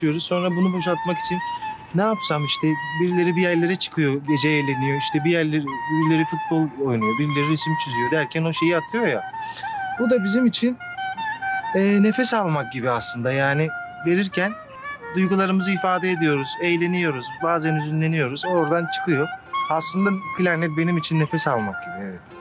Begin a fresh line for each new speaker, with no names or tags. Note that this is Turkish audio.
diyoruz. Sonra bunu boşaltmak için ne yapsam işte birileri bir yerlere çıkıyor, gece eğleniyor. İşte birileri futbol oynuyor, birileri resim çiziyor derken o şeyi atıyor ya. Bu da bizim için nefes almak gibi aslında. Yani verirken duygularımızı ifade ediyoruz, eğleniyoruz, bazen hüzünleniyoruz. Oradan çıkıyor. Aslında klarnet benim için nefes almak gibi. Evet.